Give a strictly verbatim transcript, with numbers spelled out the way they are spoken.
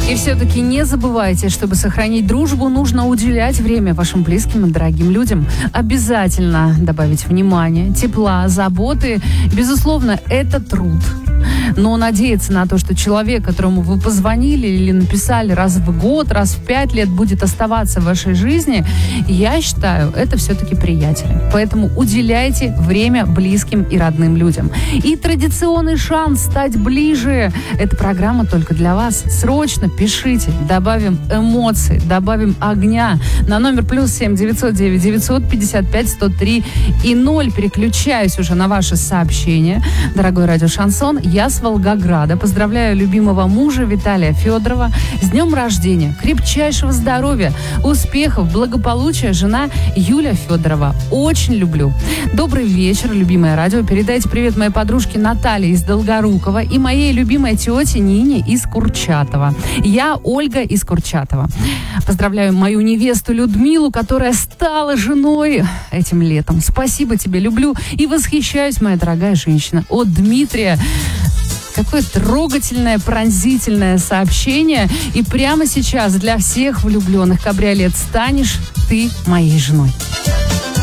И все-таки не забывайте, чтобы сохранить дружбу, нужно уделять время вашим близким и дорогим людям. Обязательно добавить внимания, тепла, заботы. Безусловно, это труд. Но надеяться на то, что человек, которому вы позвонили или написали раз в год, раз в пять лет, будет оставаться в вашей жизни, я считаю, это все-таки приятели. Поэтому уделяйте время близким и родным людям. И традиционный шанс стать ближе. Эта программа только для вас. Срочно пишите, добавим эмоций, добавим огня на номер плюс семь девятьсот девять девятьсот пятьдесят пять сто три и ноль. Переключаюсь уже на ваши сообщения. Дорогой радио Шансон, я с Волгограда. Поздравляю любимого мужа Виталия Федорова с днем рождения, крепчайшего здоровья, успехов, благополучия. Жена Юля Федорова. Очень люблю. Добрый вечер, любимое радио. Передайте привет моей подружке Наталье из Долгорукова и моей любимой тете Нине из Курчатова. Я Ольга из Курчатова. Поздравляю мою невесту Людмилу, которая стала женой этим летом. Спасибо тебе, люблю и восхищаюсь, моя дорогая женщина. От Дмитрия. Какое трогательное, пронзительное сообщение. И прямо сейчас для всех влюбленных: кабриолет, станешь ты моей женой.